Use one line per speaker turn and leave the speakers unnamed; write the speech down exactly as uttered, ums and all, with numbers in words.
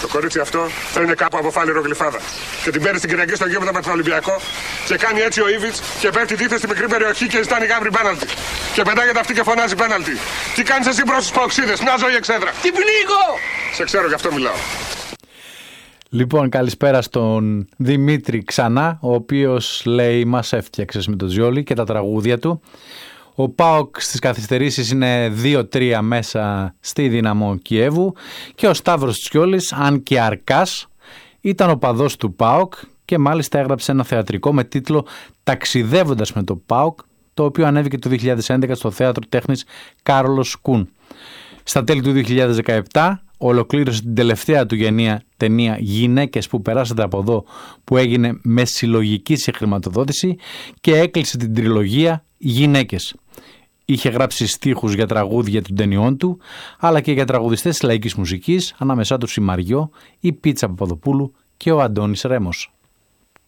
κορίτσι αυτό θα είναι κάπου από φάληρο γλυφάδα. Και την παίρνει στην Κυριακή στο γήπεδο με τον Ολυμπιακό και κάνει έτσι ο Ήβιτς και πέφτει δίθεν στη μικρή περιοχή και ζητάνει γάβρι πέναλτι. Και πετάγεται αυτή και φωνάζει πέναλτι. Τι κάνεις εσύ προς τους παοξίδες, μια ζωή εξέδρα.
Τι πνίγω!
Σε ξέρω, γι' αυτό μιλάω.
Λοιπόν, καλησπέρα στον Δημήτρη ξανά, ο οποίος λέει μας έφτιαξες με το Τζιόλι και τα τραγούδια του. Ο ΠΑΟΚ στις καθυστερήσεις είναι δύο τρία μέσα στη Δύναμο Κιέβου και ο Σταύρος Τσιόλης, αν και αρκάς, ήταν ο παδός του ΠΑΟΚ και μάλιστα έγραψε ένα θεατρικό με τίτλο «Ταξιδεύοντας με το ΠΑΟΚ», το οποίο ανέβηκε το δύο χιλιάδες έντεκα στο Θέατρο Τέχνης Κάρολος Κουν. Στα τέλη του δύο χιλιάδες δεκαεπτά ολοκλήρωσε την τελευταία του γενία ταινία «Γυναίκες που περάσατε από εδώ», που έγινε με συλλογική συγχρηματοδότηση και έκλεισε την τριλογία «Γυναίκες». Είχε γράψει στίχους για τραγούδια των ταινιών του, αλλά και για τραγουδιστές της λαϊκής μουσικής, ανάμεσά τους η Μαριό, η Πίτσα Παπαδοπούλου και ο Αντώνης Ρέμος.